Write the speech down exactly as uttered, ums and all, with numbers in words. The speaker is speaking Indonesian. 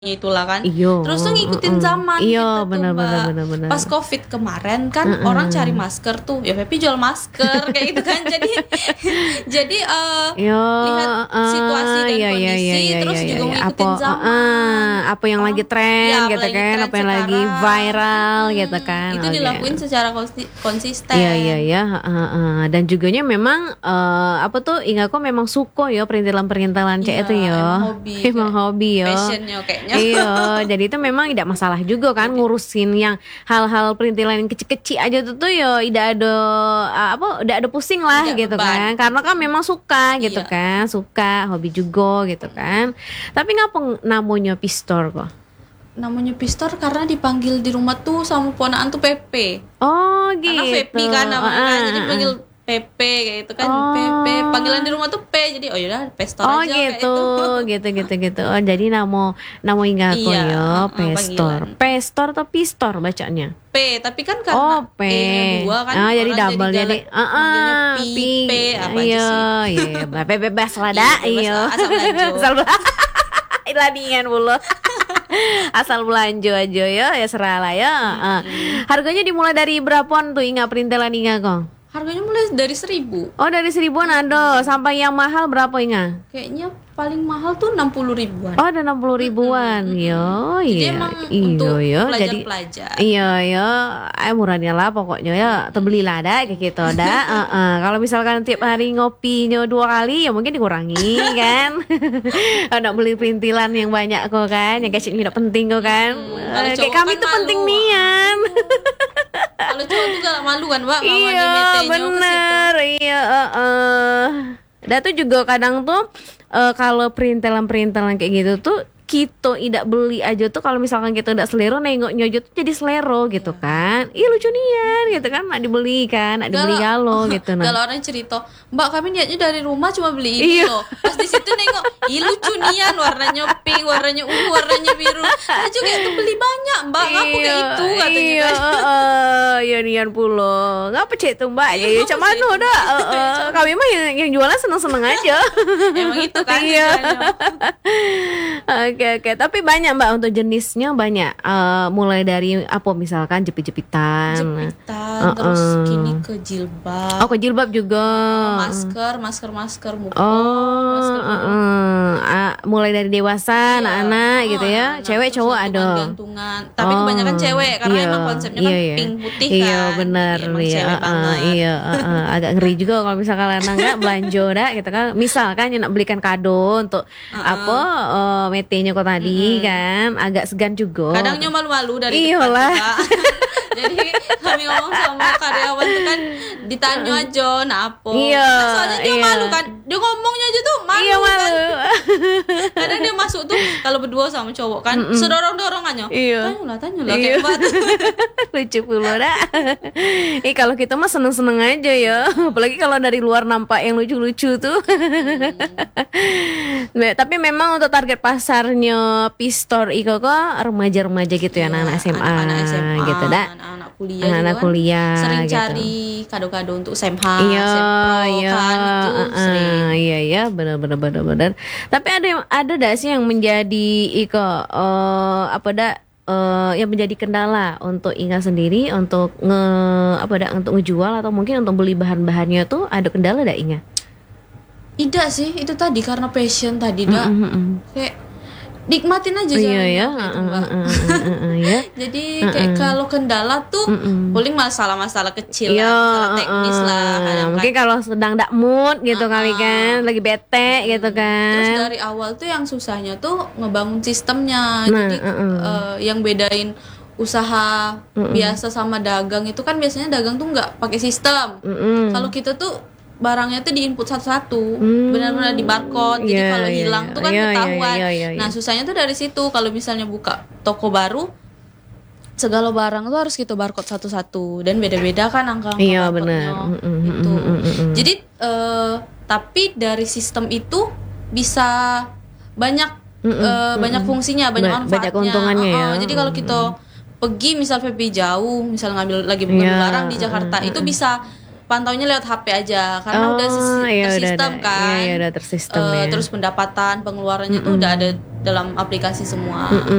itulah kan. Iyo, Terus tuh ngikutin mm-mm. zaman Iyo, gitu tuh benar, Mbak. benar, benar, benar. Pas Covid kemarin kan Mm-mm. orang cari masker tuh, ya Pepi jual masker kayak gitu kan. Jadi jadi eh, Yo, lihat situasi dan iya, iya, kondisi, iya, iya, terus iya, juga iya. ngikutin apa, zaman. uh, apa yang Orang- lagi tren ya, gitu apalagi kan, tren apa yang lagi sekarang. viral Hmm, gitu kan. Itu Oke. dilakuin secara konsi- konsisten. Iya iya iya, uh, uh. Dan juganya memang eh, apa tuh Inga kok memang suko ya perintilan-perintilan kayak Iya, itu ya. emang hobi, Emang kayak hobi ya. passionnya kayaknya. Iya, jadi itu memang tidak masalah juga kan ngurusin yang hal-hal perintilan yang kecil-kecil aja tuh tuh ya tidak ada uh, apa, tidak ada pusing lah Tidak gitu kan. beban. Karena kan memang suka gitu Iya. kan, suka, hobi juga gitu kan. Tapi ngapa namanya pistor kok? Namanya Pistor karena dipanggil di rumah tuh sama ponakan tuh Pepe. Oh gitu. Karena Pepi kan namanya Ah, kan, ah, jadi ah. panggil Pepe kayak gitu kan. Oh. Pepe, panggilan di rumah tuh P, jadi oh yaudah Pestor Oh aja kayak gitu, itu. gitu gitu gitu. Oh jadi namo namo Inga aku Iya, ya, uh, pestor, panggilan. pestor atau pistor bacanya? P, tapi kan Oh karena P, E dua kan ah jadi orang double jadi, galak, ah manggilnya ah, Pi, P apa aja iya sih. iya, be bebas lah Iya, dah, bebas iya. lah, asal lanjut. Asal ilanian mulu. Asal belanja aja ya, ya serah lah ya. Ah. Harganya dimulai dari berapaan tuh Inga perintilan Inga kok? Harganya mulai dari seribu. Oh dari seribuan ada, sampai yang mahal berapa Inga? Kayaknya paling mahal tuh enam puluh ribuan. Oh ada enam puluh ribuan, yo Jadi iya, emang iyo untuk yo, jadi pelajar-pelajar. iya yo, eh murahnya lah pokoknya ya, terbelilah dah kayak gitu dah. Heeh. Kalau misalkan tiap hari ngopinya dua kali ya mungkin dikurangi kan. Ada beli perintilan yang banyak kok kan, yang kecil tidak penting kok kan. kalau Eh, kayak cowok kami kan tuh malu. penting nian. Kalau cowok juga malu kan, Mbak, mau Iya bener, iya. Uh, Dan tuh juga kadang tuh eh, kalau perintilan-perintilan kayak gitu tuh kita tidak beli aja tuh kalau misalkan kita udah selero nengok nyojo tuh jadi selero gitu kan. Ih lucu nian gitu kan, nak dibeli kan, nak dibeli galo gitu nah. Kalau orang cerita, Mbak kami niatnya dari rumah cuma beli ini Iya. loh. Pas di situ nengok, ih lucu nian, warnanya pink, warnanya ungu, warnanya biru. Saya juga itu beli banyak, Mbak. Ngaku kayak itu katanya Iya, kan. heeh, iya nian pulo. Ngapa cek tuh Mbak? Ya, ya ngapa cuman cek tuh, dah. Mbak? heeh. Kami mah yang, yang jualan seneng-seneng aja. Emang itu kan Iya. tujuannya. Oke oke, tapi banyak Mbak untuk jenisnya banyak. Eh, mulai dari apa misalkan jepit-jepitan. Jepitan, terus Uh-uh. kini ke jilbab. Oh, ke jilbab juga. Masker, masker, masker muka. Oh, masker muka. uh-uh. Ah, mulai dari dewasa, Iya. anak-anak gitu ya. anak-anak, Cewek terus cowok ada. gantungan-gantungan. Tapi Oh, kebanyakan cewek karena iya, emang konsepnya kan iya, iya. pink putih Iya kan. benar, Emang iya, cewek uh-uh, banget. iya, uh-uh. Agak ngeri juga kalau misalkan anak nggak belanja dah gitu kan. Misalkan yang nak belikan kado untuk apa uh, metenya kok tadi kan, agak segan juga. Kadangnya malu-malu dari Iyalah. depan juga. Jadi kami ngomong sama karyawan tuh kan ditanya aja, nah apa? Iya, Nah, soalnya dia iya. malu kan, dia ngomongnya aja tuh malu, Iya kan. malu. Kadang dia masuk tuh kalau berdua sama cowok kan, sedorong-dorongannya. Iya. Tanya lah, tanya lah Iya. kayak batu. Lucu pula dah. Eh kalau kita mah seneng-seneng aja ya. Apalagi kalau dari luar nampak yang lucu-lucu tuh. Nah, tapi memang untuk target pasarnya Pistor Iko kok remaja-remaja gitu ya, anak-anak S M A, Anak-anak S M A, gitu dah. anak-anak kuliah Anak-anak juga kan kuliah sering gitu. cari kado-kado untuk S M H, Iya, Sepro iya, kan itu uh, uh, sering. iya, iya, benar, benar, benar, benar. Tapi ada yang ada dah sih yang menjadi Iko eh, apa dah eh, yang menjadi kendala untuk Inga sendiri untuk nge apa dah untuk ngejual atau mungkin untuk beli bahan-bahannya tuh ada kendala dah Inga? Tidak sih, itu tadi karena passion tadi dah. Mm, mm, mm. Kayak nikmatin aja Iya jalannya ya, kayak itu, uh, Mbak. uh, uh, uh, uh, uh, ya. Jadi kayak kalau kendala tuh Mm-mm. paling masalah-masalah kecil Iya, lah, masalah teknis uh, lah uh, kadang mungkin kan. kalau sedang dak mood gitu kali kan, lagi bete gitu kan. Terus dari awal tuh yang susahnya tuh ngebangun sistemnya. Nah, Jadi uh-uh. eh, yang bedain usaha biasa sama dagang itu kan biasanya dagang tuh nggak pakai sistem. Mm-mm. Kalau kita tuh barangnya tuh diinput satu-satu, Hmm. benar-benar di barcode. Jadi Iya, kalau iya, hilang iya. tuh kan Iya, iya, ketahuan. iya, iya, iya. Nah susahnya tuh dari situ. Kalau misalnya buka toko baru, segala barang tuh harus kita barcode satu-satu dan beda-beda kan angka-angka Iya, barcode-nya. benar. Mm, mm, Gitu. mm, mm, mm, mm. Jadi eh, tapi dari sistem itu bisa banyak Mm, mm, eh, mm, banyak mm. fungsinya, banyak Ba- manfaatnya. banyak keuntungannya Oh, ya. oh, Jadi kalau kita pergi misal Feby jauh, misal ngambil lagi ngambil Iya, barang di Jakarta, itu bisa pantaunya lewat H P aja karena Oh, udah sis- iya, udah tersistem ada. kan. Iya, iya, udah tersistem Eh, ya. Terus pendapatan pengeluarannya tuh udah ada dalam aplikasi semua.